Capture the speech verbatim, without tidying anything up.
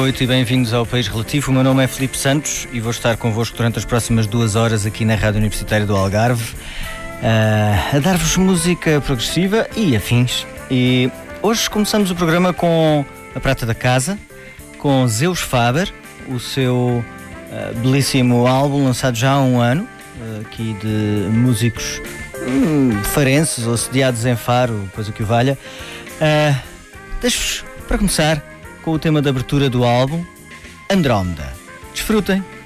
noite e bem-vindos ao País Relativo. O meu nome é Filipe Santos e vou estar convosco durante as próximas duas horas aqui na Rádio Universitária do Algarve, uh, a dar-vos música progressiva e afins. E hoje começamos o programa com a prata da casa, com Zeus Faber, o seu uh, belíssimo álbum lançado já há um ano, uh, aqui de músicos hum, farenses ou sediados em Faro, coisa que o valha. Uh, Deixo-vos, para começar, com o tema de abertura do álbum, Andrómeda. Desfrutem!